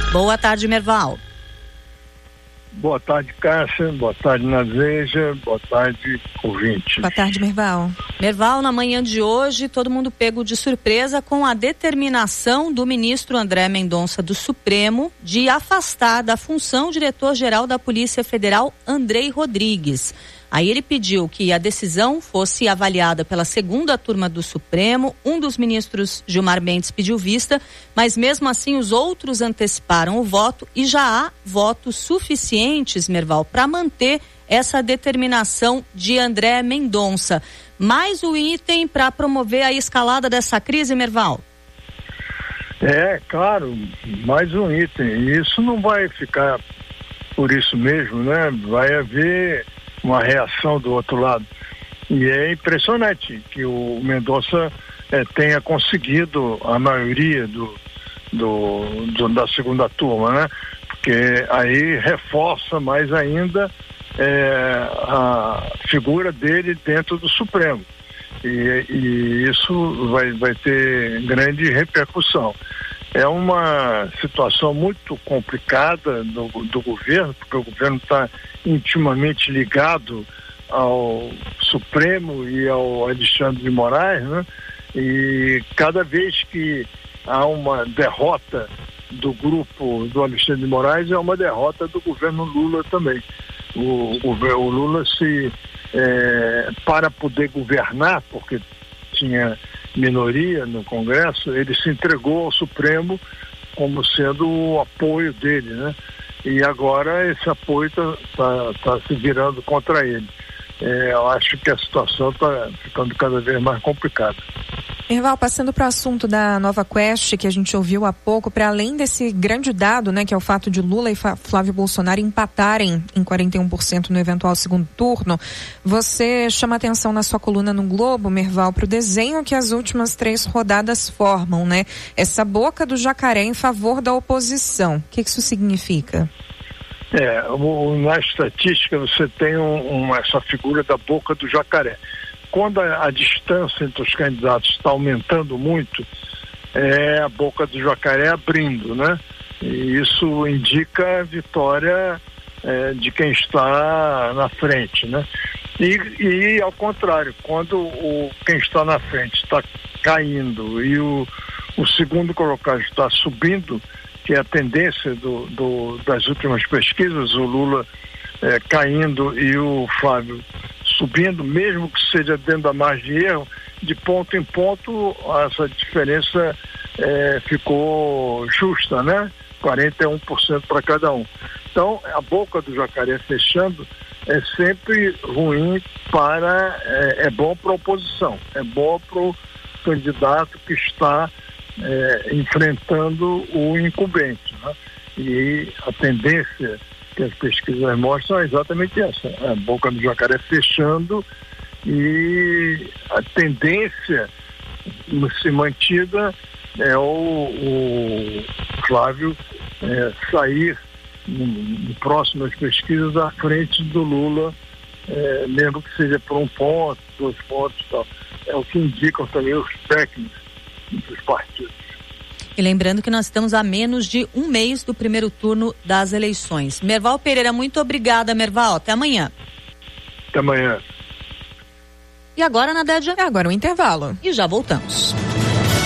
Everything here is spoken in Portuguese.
Boa tarde, Merval. Boa tarde, Cássia. Boa tarde, Nazeja. Boa tarde, ouvinte. Boa tarde, Merval. Merval, na manhã de hoje, todo mundo pego de surpresa com a determinação do ministro André Mendonça do Supremo de afastar da função diretor-geral da Polícia Federal, Andrei Rodrigues. Aí ele pediu que a decisão fosse avaliada pela segunda turma do Supremo. Um dos ministros, Gilmar Mendes, pediu vista, mas mesmo assim os outros anteciparam o voto e já há votos suficientes, Merval, para manter essa determinação de André Mendonça. Mais um item para promover a escalada dessa crise, Merval? Claro, mais um item. E isso não vai ficar por isso mesmo, né? Vai haver uma reação do outro lado. E é impressionante que o Mendonça tenha conseguido a maioria da segunda turma, né? Porque aí reforça mais ainda a figura dele dentro do Supremo. E isso vai ter grande repercussão. É uma situação muito complicada do governo, porque o governo está intimamente ligado ao Supremo e ao Alexandre de Moraes, né? E cada vez que há uma derrota do grupo do Alexandre de Moraes, é uma derrota do governo Lula também. O Lula para poder governar, porque tinha minoria no Congresso, ele se entregou ao Supremo como sendo o apoio dele, né? E agora esse apoio tá se virando contra ele. Eu acho que a situação está ficando cada vez mais complicada. Merval, passando para o assunto da Nova Quest, que a gente ouviu há pouco, para além desse grande dado, né, que é o fato de Lula e Flávio Bolsonaro empatarem em 41% no eventual segundo turno, você chama atenção na sua coluna no Globo, Merval, para o desenho que as últimas 3 rodadas formam, né? Essa boca do jacaré em favor da oposição. O que isso significa? Na estatística você tem essa figura da boca do jacaré. Quando a distância entre os candidatos está aumentando muito, é a boca do jacaré abrindo, né? E isso indica a vitória de quem está na frente, né? E ao contrário, quando quem está na frente está caindo e o segundo colocado está subindo, que é a tendência das últimas pesquisas, o Lula caindo e o Flávio subindo, mesmo que seja dentro da margem de erro, de ponto em ponto, essa diferença ficou justa, né? 41% para cada um. Então, a boca do jacaré fechando é sempre ruim é bom para a oposição, é bom para o candidato que está enfrentando o incumbente, né? E a tendência que as pesquisas mostram é exatamente essa, a boca do jacaré fechando e a tendência se mantida é o Flávio sair em próximas pesquisas à frente do Lula, mesmo que seja por 1 ponto, 2 pontos e tal. É o que indicam também os técnicos dos partidos. E lembrando que nós estamos a menos de 1 mês do primeiro turno das eleições. Merval Pereira, muito obrigada, Merval. Até amanhã. Até amanhã. E agora, Nadédia? Agora o intervalo. E já voltamos.